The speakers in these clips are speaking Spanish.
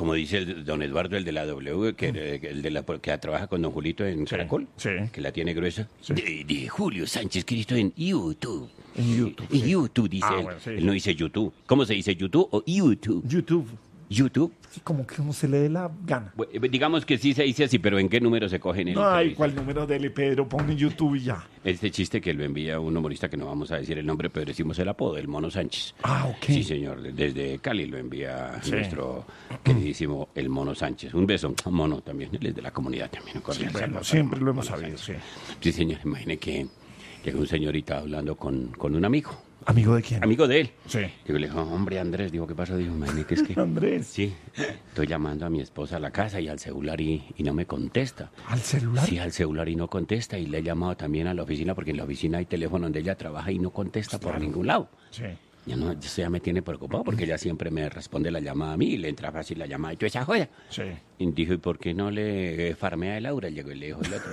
como dice don Eduardo, el de la W, que trabaja con don Julito en Caracol, sí. que la tiene gruesa. Sí. De Julio Sánchez Cristo en YouTube. En YouTube. En Sí. YouTube dice él. Bueno, sí. Él no dice YouTube. ¿Cómo se dice, YouTube o YouTube? YouTube. YouTube. Sí, como que uno se le dé la gana. Digamos que sí se dice así, pero ¿en qué número se coge en el No hay televisor? cuál número dele, Pedro, pone YouTube y ya. Este chiste que lo envía un humorista que no vamos a decir el nombre, pero decimos el apodo, el Mono Sánchez. Ah, ok. Sí, señor. Desde Cali lo envía Sí. nuestro queridísimo el Mono Sánchez. Un beso, Mono también. Él es de la comunidad también. ¿No? Sí, bueno, Saludos siempre para lo hemos Mono sabido, Sánchez. sí. Sí, señor. Imagine que llegó un señorita hablando con un amigo. ¿Amigo de quién? Amigo de él. Sí. Digo, le dijo, hombre, Andrés. Digo, ¿qué pasó? Dijo, imagine que es que... Andrés. Sí, estoy llamando a mi esposa a la casa y al celular y no me contesta. ¿Al celular? Sí, al celular y no contesta. Y le he llamado también a la oficina porque en la oficina hay teléfono donde ella trabaja y no contesta por ningún lado. Sí. Eso ya me tiene preocupado porque ella siempre me responde la llamada a mí y le entra fácil la llamada y toda esa joya. Sí. Y dijo, ¿y por qué no le farmea el aura? Llegó y le dijo el otro.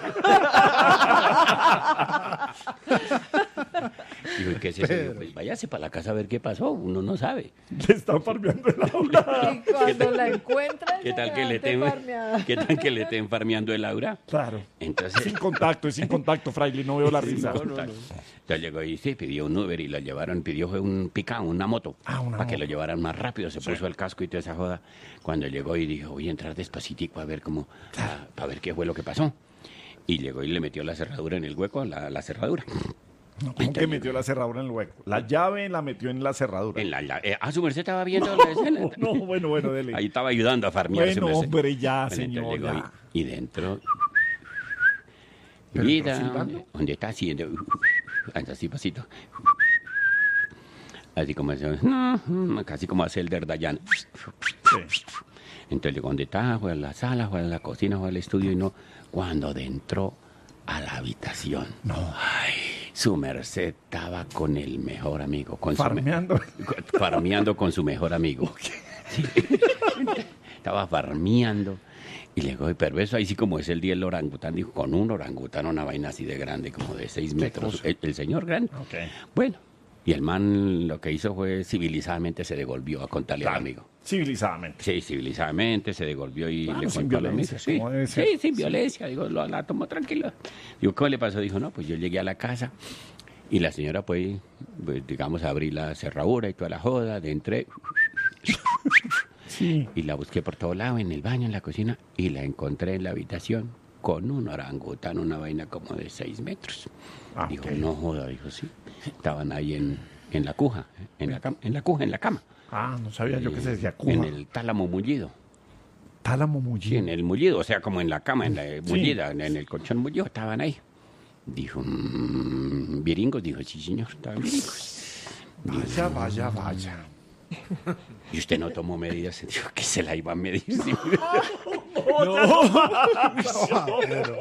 Dijo, ¿y qué es eso? Dijo, pues váyase para la casa a ver qué pasó. Uno no sabe. Le están farmeando el aula. Y cuando la encuentran, ¿Qué tal que le estén farmeando el aura? Claro. Entonces... Es sin contacto, fraile, no veo la risa. Entonces llegó y sí, pidió un Uber y lo llevaron, pidió fue un picán, una moto, Una para que moto. lo llevaran más rápido, se puso el casco y toda esa joda. Cuando llegó y dijo, voy a entrar despacitico a ver cómo, para ver qué fue lo que pasó. Y llegó y le metió la cerradura en el hueco, la cerradura. ¿Cómo que metió la cerradura en el hueco? La llave la metió en la cerradura. Su merced estaba viendo la escena. No, bueno, dele. Ahí estaba ayudando a farmear su Bueno, merced. hombre, ya, Bueno, entonces señor, llegó ya. y dentro... ¿Pero Vida, entró silbando? ¿dónde está haciendo? Así pasito. Así como casi como hace el de Dayan. Sí. Entonces llegó donde está, fue a la sala, fue a la cocina, fue al estudio y no. Cuando entró a la habitación, ay, su merced estaba con el mejor amigo. Farmeando. Farmeando con su mejor amigo. Sí. Estaba farmeando. Y le digo, pero eso ahí sí como es el día del orangután, dijo, con un orangután una vaina así de grande, como de 6 metros. El señor grande. Ok. Bueno, y el man lo que hizo fue civilizadamente se devolvió a contarle al amigo. Civilizadamente. Sí, civilizadamente se devolvió y Claro, le sin contó a la violencia, amiga. Sí, como debe ser. sí, sin violencia. Digo, la tomó tranquila. Digo, ¿cómo le pasó? Dijo, no, pues yo llegué a la casa y la señora pues digamos, abrí la cerradura y toda la joda, entré Sí. y la busqué por todo lado, en el baño, en la cocina, y la encontré en la habitación con un orangután, una vaina como de 6 metros. Ah, Dijo, ok. no joda, dijo, sí. Estaban ahí en la cuja, en la cama. Ah, no sabía yo que se decía En Cuba. el tálamo mullido. Tálamo Sí, mullido. en el mullido, o sea, como en la cama, en la Sí. mullida, en el colchón mullido, estaban ahí. Dijo, viringos, dijo, sí, señor, estaban viringos. Vaya, vaya, vaya. Y usted no tomó medidas, dijo que se la iba a medir. Sí. No.